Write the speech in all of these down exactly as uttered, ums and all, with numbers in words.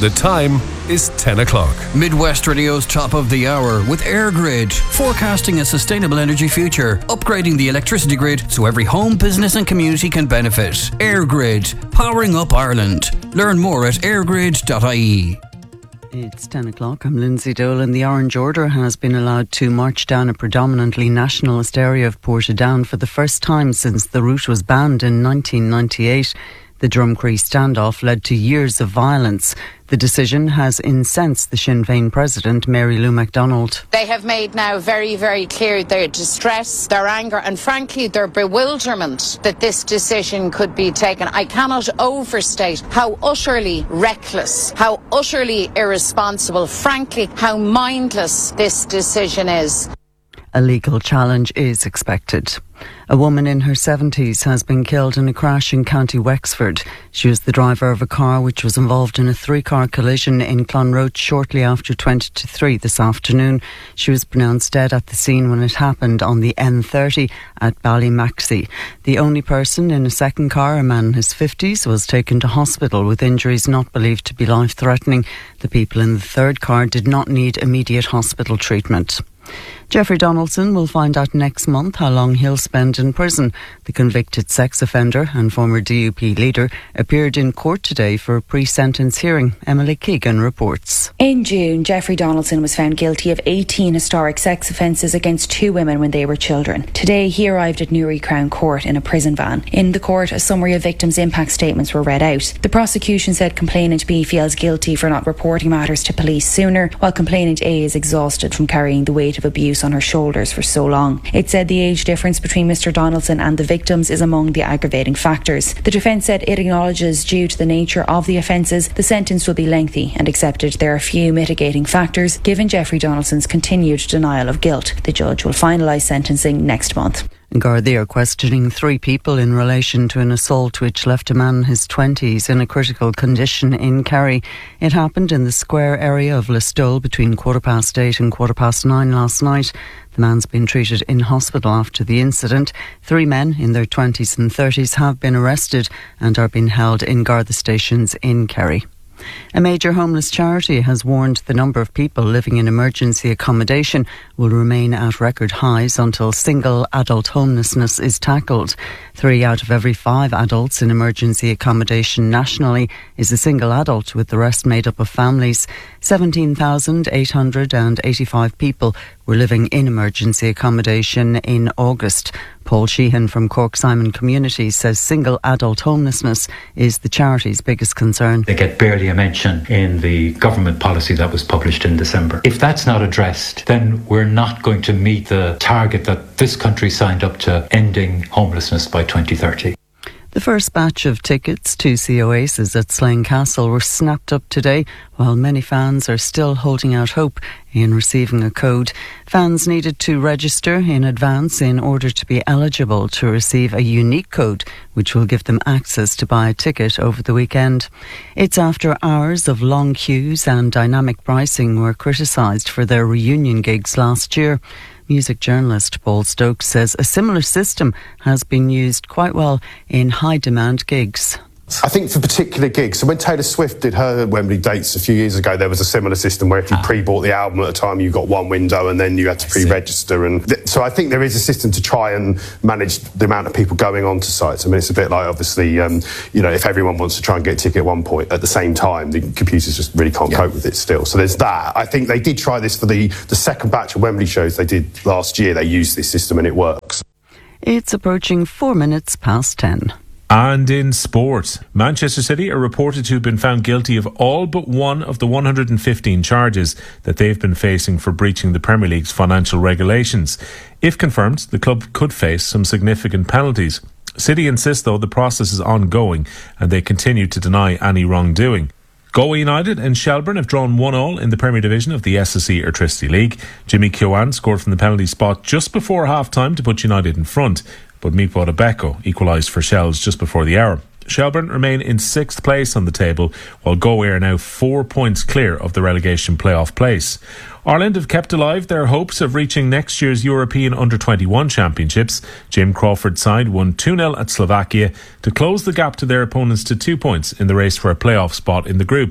The time is ten o'clock. Midwest Radio's top of the hour with EirGrid, forecasting a sustainable energy future, upgrading the electricity grid so every home, business and community can benefit. EirGrid, powering up Ireland. Learn more at airgrid dot I E. It's ten o'clock. I'm Lindsay Dolan. The Orange Order has been allowed to march down a predominantly nationalist area of Portadown for the first time since the route was banned in nineteen ninety-eight. The Drumcree standoff led to years of violence. The decision has incensed the Sinn Féin president, Mary Lou MacDonald. They have made now very, very clear their distress, their anger and frankly their bewilderment that this decision could be taken. I cannot overstate how utterly reckless, how utterly irresponsible, frankly how mindless this decision is. A legal challenge is expected. A woman in her seventies has been killed in a crash in County Wexford. She was the driver of a car which was involved in a three-car collision in Clonroach shortly after twenty to three this afternoon. She was pronounced dead at the scene when it happened on the N thirty at Ballymaxy. The only person in a second car, a man in his fifties, was taken to hospital with injuries not believed to be life-threatening. The people in the third car did not need immediate hospital treatment. Jeffrey Donaldson will find out next month how long he'll spend in prison. The convicted sex offender and former D U P leader appeared in court today for a pre-sentence hearing. Emily Keegan reports. In June, Jeffrey Donaldson was found guilty of eighteen historic sex offences against two women when they were children. Today, he arrived at Newry Crown Court in a prison van. In the court, a summary of victims' impact statements were read out. The prosecution said complainant B feels guilty for not reporting matters to police sooner, while complainant A is exhausted from carrying the weight of abuse on her shoulders for so long. It said the age difference between Mr Donaldson and the victims is among the aggravating factors. The defence said it acknowledges, due to the nature of the offences, the sentence will be lengthy and accepted there are few mitigating factors given Jeffrey Donaldson's continued denial of guilt. The judge will finalise sentencing next month. Gardaí are questioning three people in relation to an assault which left a man in his twenties in a critical condition in Kerry. It happened in the square area of Listowel between quarter past eight and quarter past nine last night. The man's been treated in hospital after the incident. Three men in their twenties and thirties have been arrested and are being held in Garda stations in Kerry. A major homeless charity has warned the number of people living in emergency accommodation will remain at record highs until single adult homelessness is tackled. Three out of every five adults in emergency accommodation nationally is a single adult, with the rest made up of families. seventeen thousand eight hundred eighty-five people were living in emergency accommodation in August. Paul Sheehan from Cork Simon Communities says single adult homelessness is the charity's biggest concern. They get barely a mention in the government policy that was published in December. If that's not addressed, then we're not going to meet the target that this country signed up to, ending homelessness by twenty thirty. The first batch of tickets to see Oasis at Slane Castle were snapped up today, while many fans are still holding out hope in receiving a code. Fans needed to register in advance in order to be eligible to receive a unique code, which will give them access to buy a ticket over the weekend. It's after hours of long queues and dynamic pricing were criticised for their reunion gigs last year. Music journalist Paul Stokes says a similar system has been used quite well in high-demand gigs. I think for particular gigs, so when Taylor Swift did her Wembley dates a few years ago, there was a similar system where if you pre-bought the album at a time, you got one window and then you had to pre-register. And th- so I think there is a system to try and manage the amount of people going onto sites. I mean, it's a bit like, obviously, um, you know, if everyone wants to try and get a ticket at one point at the same time, the computers just really can't yeah. cope with it still. So there's that. I think they did try this for the, the second batch of Wembley shows they did last year. They used this system and it works. It's approaching four minutes past ten. And in sport, Manchester City are reported to have been found guilty of all but one of the one hundred fifteen charges that they've been facing for breaching the Premier League's financial regulations. If confirmed, the club could face some significant penalties. City insist, though, the process is ongoing and they continue to deny any wrongdoing. Galway United and Shelbourne have drawn one all in the Premier Division of the S S E Airtricity League. Jimmy Keown scored from the penalty spot just before half-time to put United in front, but Mipo Debeko equalised for Shells just before the hour. Shelbourne remain in sixth place on the table, while Galway are now four points clear of the relegation playoff place. Ireland have kept alive their hopes of reaching next year's European under twenty-one Championships. Jim Crawford's side won two nil at Slovakia to close the gap to their opponents to two points in the race for a playoff spot in the group.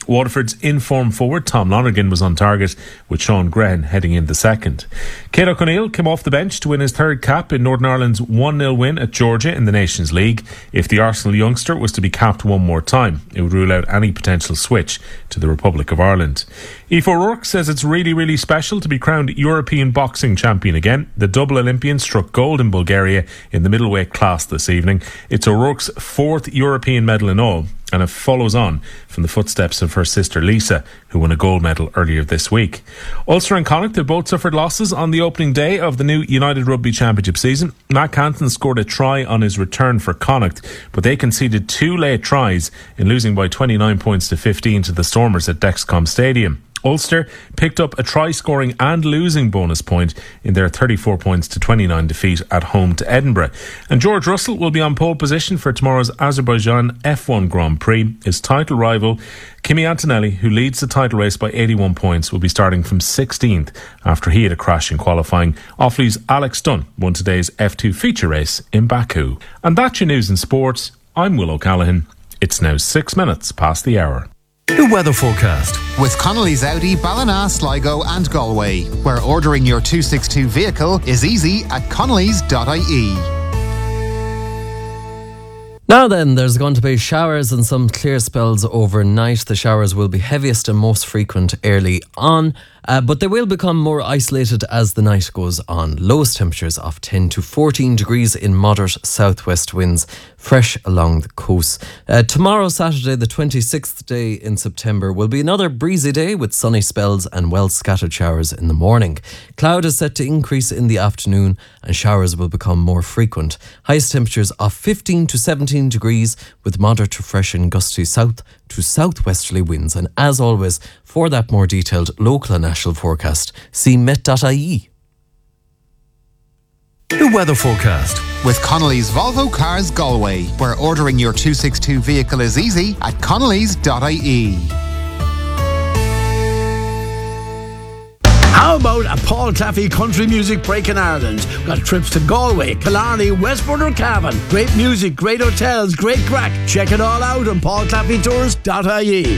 Waterford's in-form forward Tom Lonergan was on target, with Sean Grehan heading in the second. Céad O'Connell came off the bench to win his third cap in Northern Ireland's one nil win at Georgia in the Nations League. If the Arsenal youngster was to be capped one more time, it would rule out any potential switch to the Republic of Ireland. Aoife O'Rourke says it's really, really special to be crowned European boxing champion again. The double Olympian struck gold in Bulgaria in the middleweight class this evening. It's O'Rourke's fourth European medal in all, and it follows on from the footsteps of her sister Lisa, who won a gold medal earlier this week. Ulster and Connacht have both suffered losses on the opening day of the new United Rugby Championship season. Matt Canton scored a try on his return for Connacht, but they conceded two late tries in losing by twenty-nine points to fifteen to the Stormers at Dexcom Stadium. Ulster picked up a try-scoring and losing bonus point in their thirty-four points to twenty-nine defeat at home to Edinburgh. And George Russell will be on pole position for tomorrow's Azerbaijan F one Grand Prix. His title rival, Kimi Antonelli, who leads the title race by eighty-one points, will be starting from sixteenth after he had a crash in qualifying. Offaly's Alex Dunn won today's F two feature race in Baku. And that's your news in sports. I'm Will O'Callaghan. It's now six minutes past the hour. The weather forecast with Connolly's Audi, Ballina, Sligo and Galway, where ordering your two sixty-two vehicle is easy at connellys dot I E. Now then, there's going to be showers and some clear spells overnight. The showers will be heaviest and most frequent early on, uh, but they will become more isolated as the night goes on. Lowest temperatures of ten to fourteen degrees in moderate southwest winds, fresh along the coast. Uh, tomorrow, Saturday, the twenty-sixth day in September, will be another breezy day with sunny spells and well scattered showers in the morning. Cloud is set to increase in the afternoon and showers will become more frequent. Highest temperatures of fifteen to seventeen degrees with moderate to fresh and gusty south to southwesterly winds. And as always, for that more detailed local and national forecast, see met dot I E. The weather forecast with Connolly's Volvo Cars Galway, where ordering your two sixty-two vehicle is easy at connellys dot I E. How about a Paul Claffey country music break in Ireland? We've got trips to Galway, Killarney, Westport or Cavan. Great music, great hotels, great crack. Check it all out on paul claffey tours dot I E.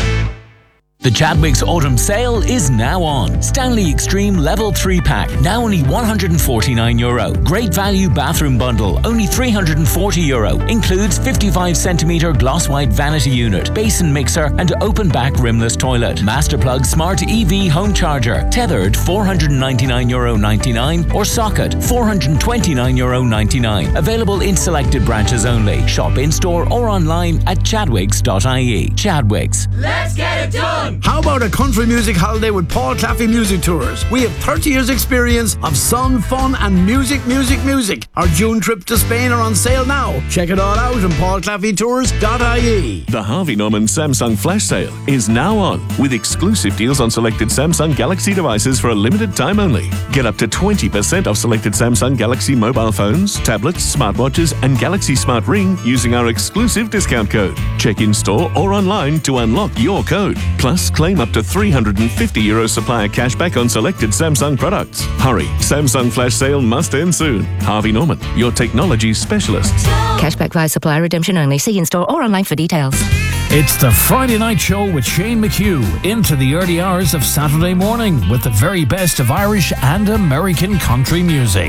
The Chadwicks Autumn Sale is now on. Stanley Extreme Level three pack, now only one hundred forty-nine euro. Great value bathroom bundle, only three hundred forty euro. Includes fifty-five centimetre gloss white vanity unit, basin mixer and open back rimless toilet. Masterplug Smart E V home charger, tethered four hundred ninety-nine euro ninety-nine or socket four hundred twenty-nine euro ninety-nine. Available in selected branches only. Shop in store or online at chadwicks dot I E. Chadwicks. Let's get it done! How about a country music holiday with Paul Claffey Music Tours? We have thirty years experience of sun, fun and music, music, music. Our June trip to Spain are on sale now. Check it all out on paul claffey tours dot I E. The Harvey Norman Samsung Flash Sale is now on, with exclusive deals on selected Samsung Galaxy devices for a limited time only. Get up to twenty percent off selected Samsung Galaxy mobile phones, tablets, smartwatches and Galaxy Smart Ring using our exclusive discount code. Check in store or online to unlock your code. Plus, claim up to three hundred fifty euro supplier cashback on selected Samsung products. Hurry, Samsung Flash Sale must end soon. Harvey Norman, your technology specialists. Cashback via supplier redemption only. See in store or online for details. It's the Friday Night Show with Shane McHugh into the early hours of Saturday morning with the very best of Irish and American country music.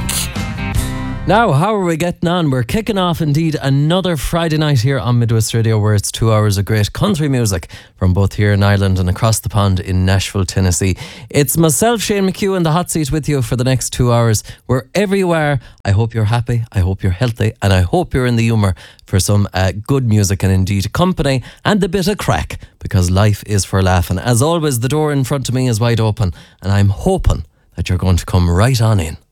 Now, how are we getting on? We're kicking off indeed another Friday night here on Midwest Radio, where it's two hours of great country music from both here in Ireland and across the pond in Nashville, Tennessee. It's myself, Shane McHugh, in the hot seat with you for the next two hours. Wherever you are, I hope you're happy, I hope you're healthy, and I hope you're in the humour for some uh, good music and indeed company and a bit of crack, because life is for laughing. As always, the door in front of me is wide open, and I'm hoping that you're going to come right on in.